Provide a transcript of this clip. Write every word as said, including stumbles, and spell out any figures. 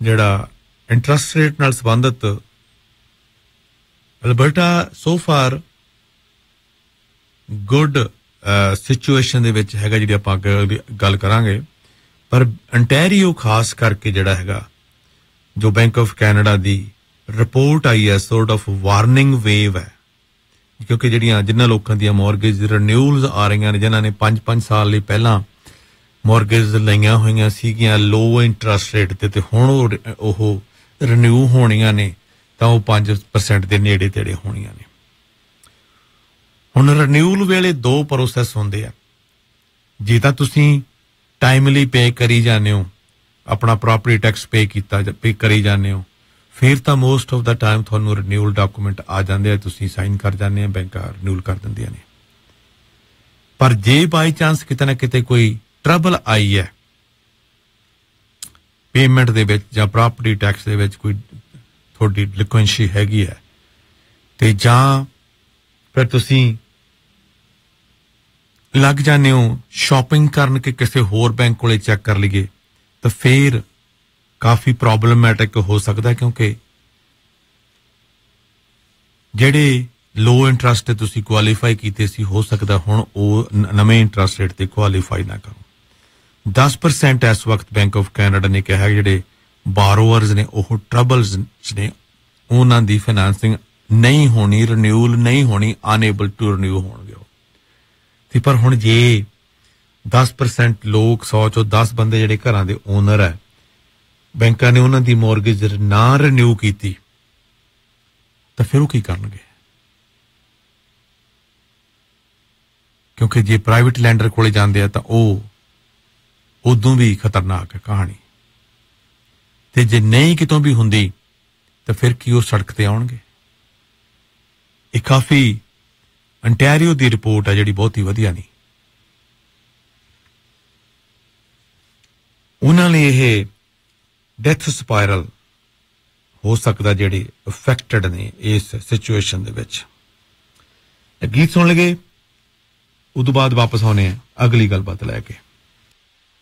ਜਿਹੜਾ interest rate ਨਾਲ ਸੰਬੰਧਿਤ Alberta so far good situation ਦੇ ਵਿੱਚ ਹੈਗਾ, ਜਿਹੜੀ ਆਪਾਂ ਗੱਲ ਕਰਾਂਗੇ। ਪਰ ਅੰਟੈਰੀਓ ਖਾਸ ਕਰਕੇ ਜਿਹੜਾ ਹੈਗਾ, ਜੋ bank of Canada the report ਆਈ ਹੈ, ਸੋਰਟ ਆਫ ਵਾਰਨਿੰਗ ਵੇਵ ਹੈ, ਕਿਉਂਕਿ ਜਿਹੜੀਆਂ ਜਿਨ੍ਹਾਂ ਲੋਕਾਂ ਦੀਆਂ ਮੌਰਗੇਜ ਰਿਨਿਊਅਲਸ ਆ ਰਹੀਆਂ ਨੇ, ਜਿਨ੍ਹਾਂ ਨੇ ਪੰਜ ਪੰਜ ਸਾਲ ਲਈ ਪਹਿਲਾਂ ਮੌਰਗੇਜ ਲਈਆਂ ਹੋਈਆਂ ਸੀਗੀਆਂ ਲੋ ਇੰਟਰਸਟ ਰੇਟ ਤੇ, ਤੇ ਹੁਣ ਉਹ ਰਿਨਿਊ ਹੋਣੀਆਂ ਨੇ ਤਾਂ ਉਹ ਪੰਜ ਪਰਸੈਂਟ ਦੇ ਨੇੜੇ ਤੇੜੇ ਹੋਣੀਆਂ ਨੇ। ਹੁਣ ਰਿਨਿਊਅਲ ਵੇਲੇ ਦੋ ਪ੍ਰੋਸੈਸ ਹੁੰਦੇ ਆ। ਜੇ ਤਾਂ ਤੁਸੀਂ ਟਾਈਮਲੀ ਪੇ ਕਰੀ ਜਾਂਦੇ ਹੋ, ਆਪਣਾ ਪ੍ਰੋਪਰਟੀ ਟੈਕਸ ਪੇ ਕੀਤਾ ਪੇ ਕਰੀ ਜਾਂਦੇ ਹੋ, ਫਿਰ ਤਾਂ ਮੋਸਟ ਆਫ ਦਾ ਟਾਈਮ ਤੁਹਾਨੂੰ ਰਿਨਿਊਅਲ ਡਾਕੂਮੈਂਟ ਆ ਜਾਂਦੇ ਆ, ਤੁਸੀਂ ਸਾਈਨ ਕਰ ਜਾਂਦੇ ਆ, ਬੈਂਕਾਂ ਰਿਨਿਊਅਲ ਕਰ ਦਿੰਦੀਆਂ ਨੇ। ਪਰ ਜੇ ਬਾਈ ਚਾਂਸ ਕਿਤੇ ਨਾ ਕਿਤੇ ਕੋਈ ਟਰਬਲ ਆਈ ਹੈ ਪੇਮੈਂਟ ਦੇ ਵਿੱਚ ਜਾਂ ਪ੍ਰੋਪਰਟੀ ਟੈਕਸ ਦੇ ਵਿੱਚ, ਕੋਈ ਤੁਹਾਡੀ ਡਿਲਿਕੁਐਂਸੀ ਹੈਗੀ ਹੈ, ਤੇ ਜਾਂ ਫਿਰ ਤੁਸੀਂ ਲੱਗ ਜਾਂਦੇ ਹੋ ਸ਼ਾਪਿੰਗ ਕਰਨ ਕਿ ਕਿਸੇ ਹੋਰ ਬੈਂਕ ਕੋਲੇ ਚੈੱਕ ਕਰ ਲਈਏ, ਤਾਂ ਫਿਰ ਕਾਫੀ ਪ੍ਰੋਬਲਮੈਟਿਕ ਹੋ ਸਕਦਾ, ਕਿਉਂਕਿ ਜਿਹੜੇ ਲੋ ਇੰਟਰਸਟ ਤੇ ਤੁਸੀਂ ਕੁਆਲੀਫਾਈ ਕੀਤੇ ਸੀ, ਹੋ ਸਕਦਾ ਹੁਣ ਉਹ ਨਵੇਂ ਇੰਟਰਸਟ ਰੇਟ ਤੇ ਕੁਆਲੀਫਾਈ ਨਾ ਕਰੋ। ਦਸ ਪਰਸੈਂਟ ਇਸ ਵਕਤ ਬੈਂਕ ਆਫ ਕੈਨੇਡਾ ਨੇ ਕਿਹਾ ਜਿਹੜੇ ਬਾਰੋਅਰਸ ਨੇ ਉਹ ਟਰਬਲਸ ਨੇ, ਉਹਨਾਂ ਦੀ ਫਾਈਨੈਂਸਿੰਗ ਨਹੀਂ ਹੋਣੀ, ਰਿਨਿਊਅਲ ਨਹੀਂ ਹੋਣੀ, ਅਨਏਬਲ ਟੂ ਰਿਨਿਊ ਹੋਣਗੇ ਉਹ। ਤੇ ਪਰ ਹੁਣ ਜੇ ਦਸ ਪਰਸੈਂਟ ਲੋਕ, ਸੌ ਚੋਂ ਦਸ ਬੰਦੇ ਜਿਹੜੇ ਘਰਾਂ ਦੇ ਓਨਰ ਹੈ, ਬੈਂਕਾਂ ਨੇ ਉਹਨਾਂ ਦੀ ਮੌਰਗੇਜ ਨਾ ਰਿਨਿਊ ਕੀਤੀ, ਤਾਂ ਫਿਰ ਉਹ ਕੀ ਕਰਨਗੇ? ਕਿਉਂਕਿ ਜੇ ਪ੍ਰਾਈਵੇਟ ਲੈਂਡਰ ਕੋਲੇ ਜਾਂਦੇ ਆ ਤਾਂ ਉਹ ਉਦੋਂ ਵੀ ਖਤਰਨਾਕ ਹੈ ਕਹਾਣੀ, ਤੇ ਜੇ ਨਹੀਂ ਕਿਤੋਂ ਵੀ ਹੁੰਦੀ ਤਾਂ ਫਿਰ ਕੀ ਉਹ ਸੜਕ ਤੇ ਆਉਣਗੇ? ਇਹ ਕਾਫੀ ਅੰਟੈਰੀਓ ਦੀ ਰਿਪੋਰਟ ਹੈ ਜਿਹੜੀ ਬਹੁਤੀ ਵਧੀਆ ਨਹੀਂ। ਉਹਨਾਂ ਲਈ ਇਹ ਡੈਥ ਸਪਾਇਰਲ ਹੋ ਸਕਦਾ ਜਿਹੜੇ ਅਫੈਕਟਡ ਨੇ ਇਸ ਸਿਚੁਏਸ਼ਨ ਦੇ ਵਿੱਚ। ਗੀਤ ਸੁਣ ਲਗੇ, ਉਦੋਂ ਬਾਅਦ ਵਾਪਸ ਆਉਣੇ ਆ ਅਗਲੀ ਗੱਲਬਾਤ ਲੈ ਕੇ।